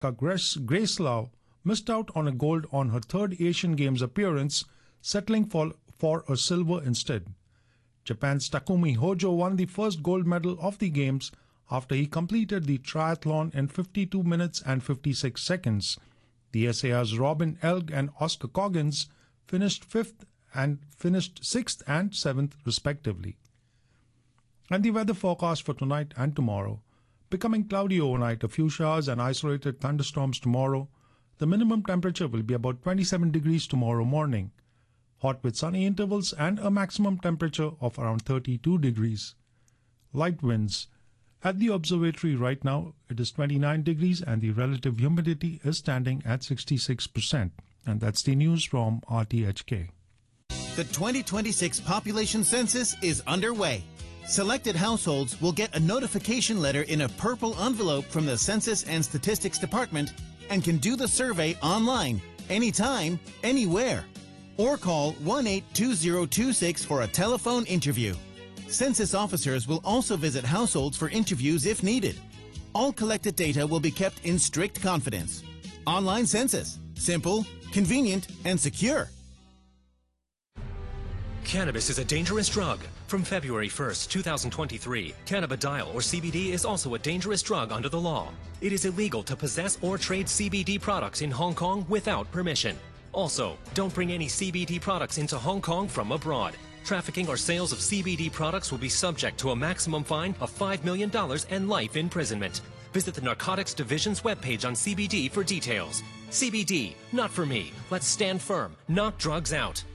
Grace Lau missed out on a gold on her third Asian Games appearance, settling for a silver instead. Japan's Takumi Hojo won the first gold medal of the Games after he completed the triathlon in 52 minutes and 56 seconds. The SAR's Robin Elg and Oscar Coggins finished 6th and 7th respectively. And the weather forecast for tonight and tomorrow. Becoming cloudy overnight, a few showers and isolated thunderstorms tomorrow. The minimum temperature will be about 27 degrees tomorrow morning. Hot with sunny intervals and a maximum temperature of around 32 degrees. Light winds. At the observatory right now, it is 29 degrees and the relative humidity is standing at 66%. And that's the news from RTHK. The 2026 population census is underway. Selected households will get a notification letter in a purple envelope from the Census and Statistics Department and can do the survey online, anytime, anywhere. Or call 1-82026 for a telephone interview. Census officers will also visit households for interviews if needed. All collected data will be kept in strict confidence. Online census. Simple, convenient, and secure. Cannabis is a dangerous drug. From February 1st, 2023, cannabidiol or CBD is also a dangerous drug under the law. It is illegal to possess or trade CBD products in Hong Kong without permission. Also, don't bring any CBD products into Hong Kong from abroad. Trafficking or sales of CBD products will be subject to a maximum fine of $5 million and life imprisonment. Visit the Narcotics Division's webpage on CBD for details. CBD, not for me. Let's stand firm. Knock drugs out.